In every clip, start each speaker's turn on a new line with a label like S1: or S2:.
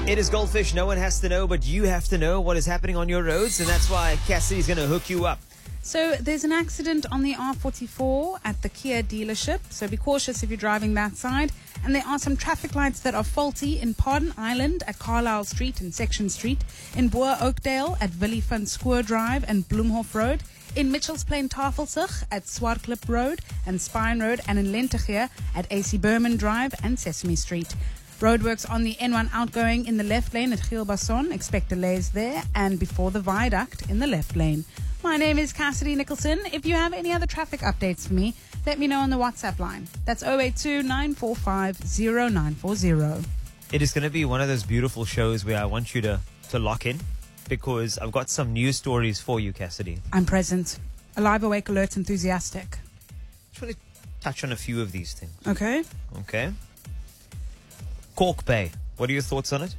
S1: It is Goldfish. No one has to know, but you have to know what is happening on your roads, and that's why Cassidy's going to hook you up.
S2: So there's an accident on the R44 at the Kia dealership, so be cautious if you're driving that side. And there are some traffic lights that are faulty in Pardon Island at Carlisle Street and Section Street, in Boer Oakdale at Willie van Schoor Drive and Bloemhof Road, in Mitchells Plain Tafelsig at Swartklip Road and Spine Road, and in Lentegeur at AC Berman Drive and Sesame Street. Roadworks on the N1 outgoing in the left lane at Gielbasson. Expect delays there, and before the viaduct in the left lane. My name is Cassidy Nicholson. If you have any other traffic updates for me, let me know on the WhatsApp line. That's 082-945-0940.
S1: It is going to be one of those beautiful shows where I want you to lock in, because I've got some news stories for you, Cassidy.
S2: I'm present. Alive, awake, alert, enthusiastic.
S1: Just want to touch on a few of these things.
S2: Okay.
S1: Okay. Cork Bay. What are your thoughts on it?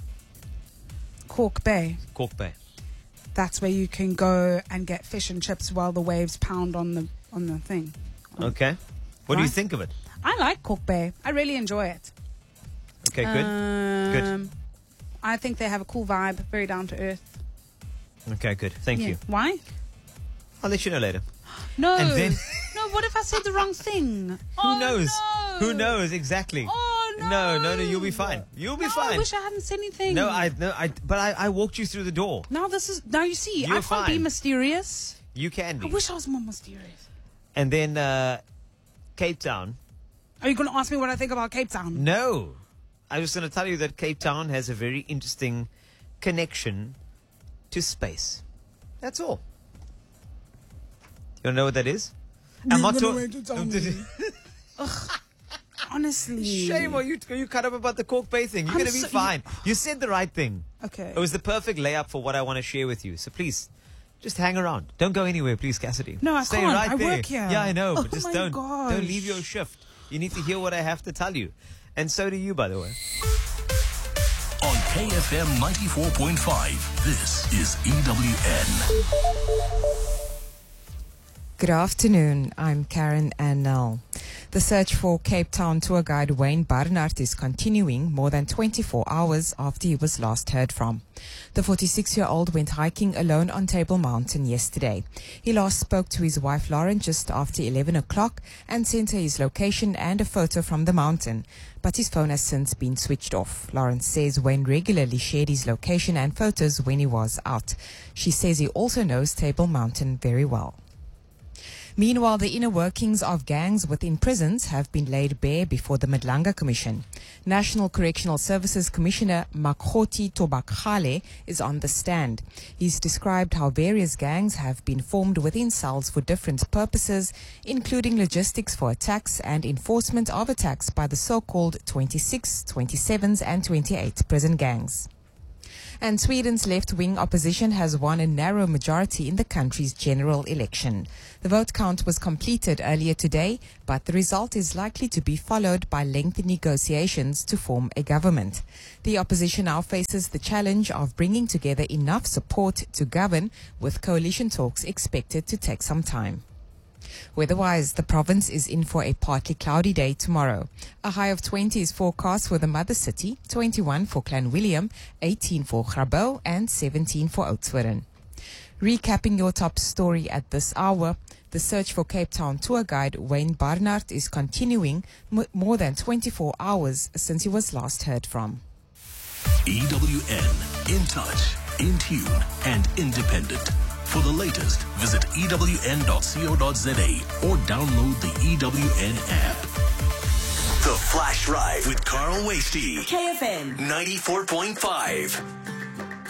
S2: Cork Bay.
S1: Cork Bay.
S2: That's where you can go and get fish and chips while the waves pound on the thing.
S1: Okay. What do you think of it?
S2: I like Cork Bay. I really enjoy it.
S1: Okay, good. Good.
S2: I think they have a cool vibe, very down to earth.
S1: Okay, good. Thank you.
S2: Why?
S1: I'll let you know later.
S2: No.
S1: And then
S2: No, what if I said the wrong thing?
S1: Who knows?
S2: No.
S1: Who knows exactly?
S2: Oh no.
S1: No, you'll be fine. You'll be fine.
S2: I wish I hadn't said anything.
S1: But I walked you through the door.
S2: Now you see,
S1: You're
S2: I can't be
S1: fine.
S2: mysterious.
S1: You can be.
S2: I wish I was more mysterious.
S1: And then Cape Town.
S2: Are you going to ask me what I think about Cape Town?
S1: No. I was going to tell you that Cape Town has a very interesting connection to space. That's all. You want to know what that is? I'm not talking.
S2: Honestly.
S1: Shame on you. You cut up about the Cork Bay thing. You're going to be fine. You said the right thing.
S2: Okay.
S1: It was the perfect layup for what I want to share with you. So please, just hang around. Don't go anywhere, please, Cassidy.
S2: No, I
S1: Stay
S2: can't.
S1: right
S2: I
S1: there.
S2: work here.
S1: Yeah, I know. But
S2: Oh
S1: just
S2: my
S1: don't
S2: gosh.
S1: leave your shift. You need to hear what I have to tell you. And so do you, by the way.
S3: On KFM 94.5, this is EWN.
S4: Good afternoon, I'm Karen Annell. The search for Cape Town tour guide Wayne Barnard is continuing more than 24 hours after he was last heard from. The 46-year-old went hiking alone on Table Mountain yesterday. He last spoke to his wife Lauren just after 11 o'clock and sent her his location and a photo from the mountain, but his phone has since been switched off. Lauren says Wayne regularly shared his location and photos when he was out. She says he also knows Table Mountain very well. Meanwhile, the inner workings of gangs within prisons have been laid bare before the Madlanga Commission. National Correctional Services Commissioner Makgoti Tobakhale is on the stand. He's described how various gangs have been formed within cells for different purposes, including logistics for attacks and enforcement of attacks by the so-called 26, 27s and 28 prison gangs. And Sweden's left-wing opposition has won a narrow majority in the country's general election. The vote count was completed earlier today, but the result is likely to be followed by lengthy negotiations to form a government. The opposition now faces the challenge of bringing together enough support to govern, with coalition talks expected to take some time. Weather-wise, the province is in for a partly cloudy day tomorrow. A high of 20 is forecast for the mother city, 21 for Clanwilliam, 18 for Grabouw and 17 for Oudtshoorn. Recapping your top story at this hour, the search for Cape Town tour guide Wayne Barnard is continuing more than 24 hours since he was last heard from.
S3: EWN, in touch, in tune, and independent. For the latest, visit ewn.co.za or download the EWN app. The Flash Drive with Carl Wasty.
S5: KFM
S3: 94.5.